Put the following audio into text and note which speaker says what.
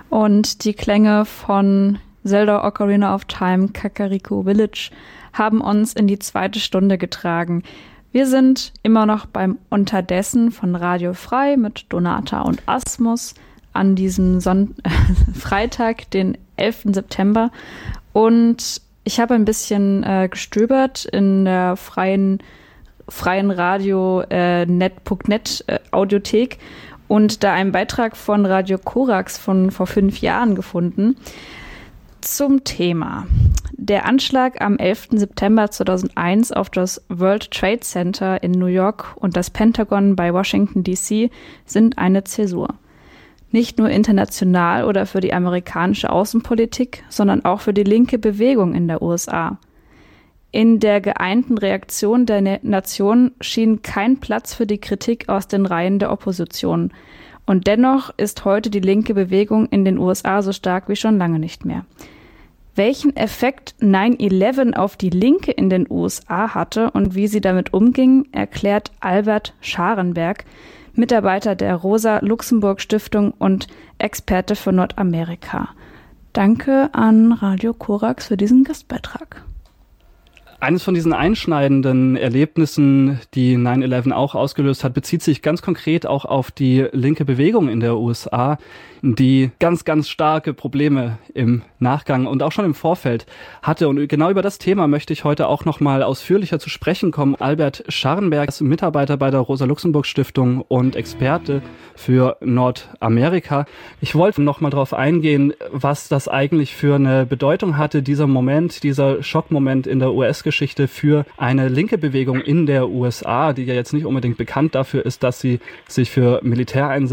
Speaker 1: Und die Klänge von Zelda Ocarina of Time, Kakariko Village haben uns in die zweite Stunde getragen. Wir sind immer noch beim Unterdessen von Radio Frei mit Donata und Asmus an diesem Freitag, den 11. September. Und ich habe ein bisschen gestöbert in der freien Radio net.net Audiothek und da einen Beitrag von Radio Korax von vor 5 Jahren gefunden zum Thema. Der Anschlag am 11. September 2001 auf das World Trade Center in New York und das Pentagon bei Washington, D.C. sind eine Zäsur. Nicht nur international oder für die amerikanische Außenpolitik, sondern auch für die linke Bewegung in der USA. In der geeinten Reaktion der Nation schien kein Platz für die Kritik aus den Reihen der Opposition. Und dennoch ist heute die linke Bewegung in den USA so stark wie schon lange nicht mehr. Welchen Effekt 9/11 auf die Linke in den USA hatte und wie sie damit umging, erklärt Albert Scharenberg, Mitarbeiter der Rosa-Luxemburg-Stiftung und Experte für Nordamerika. Danke an Radio Korax für diesen Gastbeitrag.
Speaker 2: Eines von diesen einschneidenden Erlebnissen, die 9/11 auch ausgelöst hat, bezieht sich ganz konkret auch auf die linke Bewegung in der USA, die ganz, ganz starke Probleme im Nachgang und auch schon im Vorfeld hatte. Und genau über das Thema möchte ich heute auch noch mal ausführlicher zu sprechen kommen. Albert Scharenberg ist Mitarbeiter bei der Rosa-Luxemburg-Stiftung und Experte für Nordamerika. Ich wollte noch mal darauf eingehen, was das eigentlich für eine Bedeutung hatte, dieser Moment, dieser Schockmoment in der US-Geschichte für eine linke Bewegung in der USA, die ja jetzt nicht unbedingt bekannt dafür ist, dass sie sich für Militäreinsätze